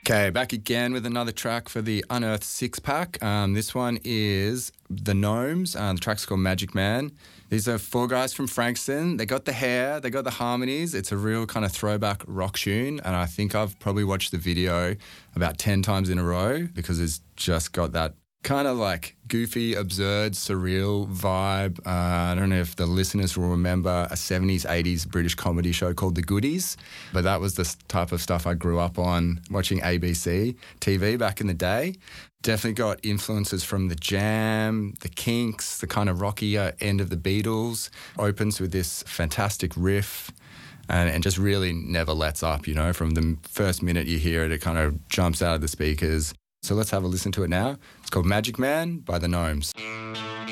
Okay, back again with another track for the Unearthed Six Pack. This one is The Gnomes. The track's called Magic Man. These are four guys from Frankston. They got the hair, they got the harmonies. It's a real kind of throwback rock tune, and I think I've probably watched the video about 10 times in a row because it's just got that kind of like goofy, absurd, surreal vibe. I don't know if the listeners will remember a 70s, 80s British comedy show called The Goodies, but that was the type of stuff I grew up on watching ABC TV back in the day. Definitely got influences from The Jam, The Kinks, the kind of rockier end of the Beatles. Opens with this fantastic riff and just really never lets up, you know. From the first minute you hear it, it kind of jumps out of the speakers. So let's have a listen to it now. It's called Magic Man by The Gnomes.